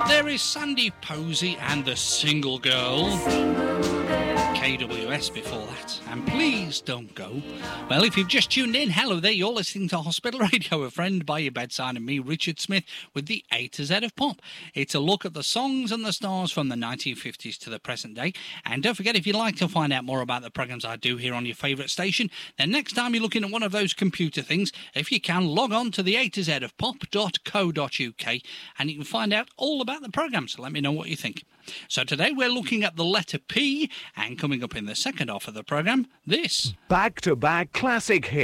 There is Sandy Posey and the Single Girl. KWS before that, and Please Don't Go. Well, if you've just tuned in, hello there, you're listening to Hospital Radio, a friend by your bedside, and me, Richard Smith, with the A to Z of pop. It's a look at the songs and the stars from the 1950s to the present day, and don't forget, if you'd like to find out more about the programmes I do here on your favourite station, then next time you're looking at one of those computer things, if you can, log on to the A to Z of pop.co.uk, and you can find out all about the programme, so let me know what you think. So today we're looking at the letter P, and coming up in the second half of the programme, this. Back-to-back classic hits.